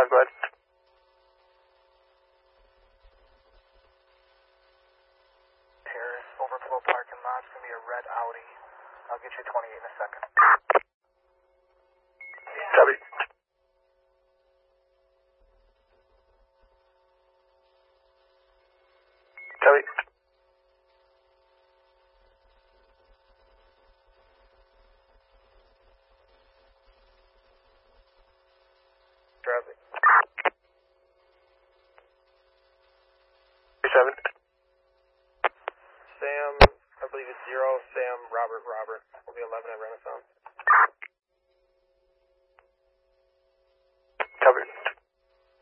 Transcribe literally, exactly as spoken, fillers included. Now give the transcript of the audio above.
go ahead. Terrace, overflow parking lot. It's going to be a red Audi. I'll get you twenty-eight in a second. Copy. Copy. Traffic. Seven. Sam, I believe it's zero. Sam, Robert, Robert. Will be eleven at Renaissance.